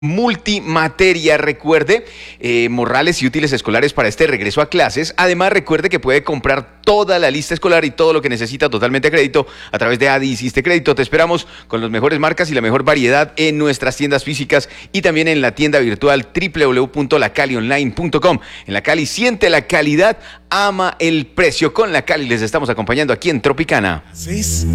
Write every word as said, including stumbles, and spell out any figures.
Multimateria, recuerde, eh, morrales y útiles escolares para este regreso a clases. Además, recuerde que puede comprar toda la lista escolar y todo lo que necesita totalmente a crédito a través de Adi Hiciste Crédito. Te esperamos con las mejores marcas y la mejor variedad en nuestras tiendas físicas y también en la tienda virtual doble u doble u doble u punto la cali online punto com. En La Cali siente la calidad, ama el precio. Con La Cali les estamos acompañando aquí en Tropicana.